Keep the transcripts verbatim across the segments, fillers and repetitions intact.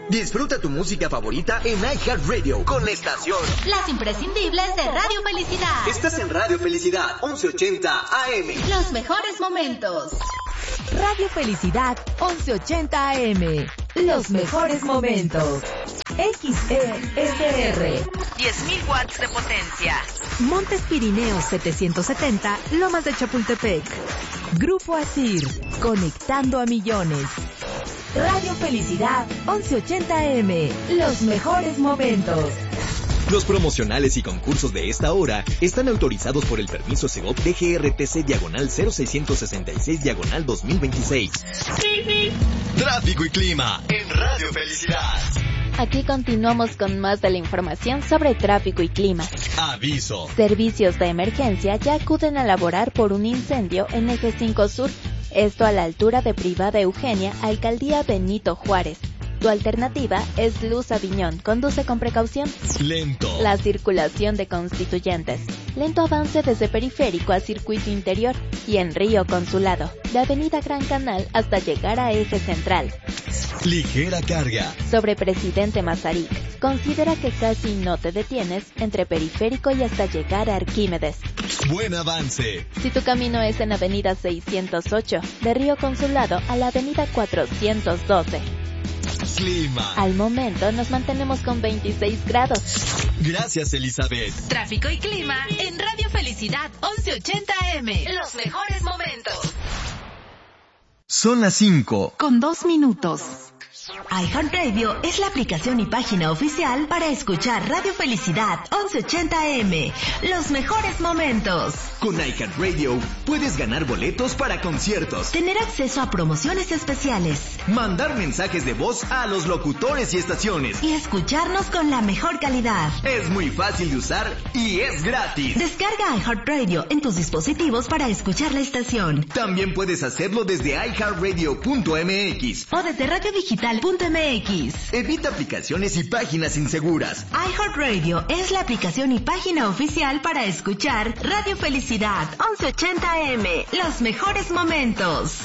Disfruta tu música favorita en iHeartRadio con la estación Las Imprescindibles de Radio Felicidad. Estás en Radio Felicidad once ochenta A M. Los mejores momentos. Radio Felicidad once ochenta A M. Los mejores momentos. X E S R. diez mil watts de potencia. Montes Pirineos setecientos setenta, Lomas de Chapultepec. Grupo Asir, conectando a millones. Radio Felicidad once ochenta A M. Los mejores momentos. Los promocionales y concursos de esta hora están autorizados por el permiso Segov D G R T C diagonal cero seiscientos sesenta y seis diagonal dos mil veintiséis. Tráfico y clima en Radio Felicidad. Aquí continuamos con más de la información sobre tráfico y clima. Aviso. Servicios de emergencia ya acuden a laborar por un incendio en Eje cinco Sur. Esto a la altura de Privada Eugenia, Alcaldía Benito Juárez. Tu alternativa es Luz Aviñón. Conduce con precaución. Lento. La circulación de Constituyentes. Lento avance desde Periférico a Circuito Interior y en Río Consulado, de Avenida Gran Canal hasta llegar a Eje Central. Ligera carga. Sobre Presidente Mazarik. Considera que casi no te detienes entre Periférico y hasta llegar a Arquímedes. Buen avance. Si tu camino es en Avenida seiscientos ocho, de Río Consulado a la Avenida cuatrocientos doce. Clima. Al momento nos mantenemos con veintiséis grados. Gracias, Elizabeth. Tráfico y clima en Radio Felicidad once ochenta A M. Los mejores momentos. Son las cinco. Con dos minutos. iHeartRadio es la aplicación y página oficial para escuchar Radio Felicidad once ochenta A M. Los mejores momentos. Con iHeartRadio puedes ganar boletos para conciertos, Tener acceso a promociones especiales mandar mensajes de voz a los locutores y estaciones. y escucharnos con la mejor calidad. Es muy fácil de usar y es gratis. Descarga iHeartRadio en tus dispositivos para escuchar la estación. También puedes hacerlo desde iHeartRadio punto M X. O desde radiodigital punto M X. Evita aplicaciones y páginas inseguras. iHeartRadio es la aplicación y página oficial para escuchar Radio Felicidad once ochenta A M. Los mejores momentos.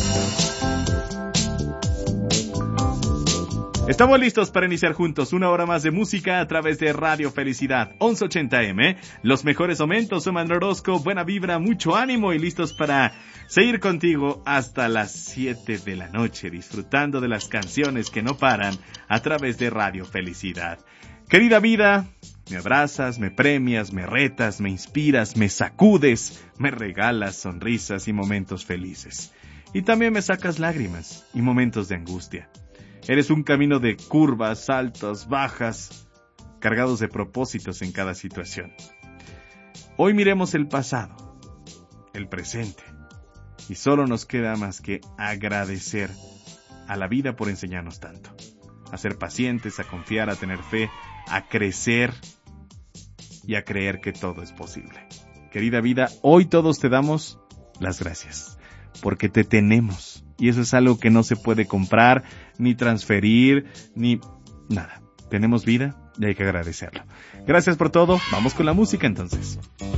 Estamos listos para iniciar juntos una hora más de música a través de Radio Felicidad once ochenta A M. Los mejores momentos, soy Manuel Orozco, buena vibra, mucho ánimo y listos para seguir contigo hasta las siete de la noche, disfrutando de las canciones que no paran a través de Radio Felicidad. Querida vida, me abrazas, me premias, me retas, me inspiras, me sacudes, me regalas sonrisas y momentos felices. Y también me sacas lágrimas y momentos de angustia. Eres un camino de curvas, altas, bajas, cargados de propósitos en cada situación. Hoy miremos el pasado, el presente, y solo nos queda más que agradecer a la vida por enseñarnos tanto. A ser pacientes, a confiar, a tener fe, a crecer y a creer que todo es posible. Querida vida, hoy todos te damos las gracias, porque te tenemos. Y eso es algo que no se puede comprar, ni transferir, ni nada. Tenemos vida y hay que agradecerlo. Gracias por todo. Vamos con la música entonces.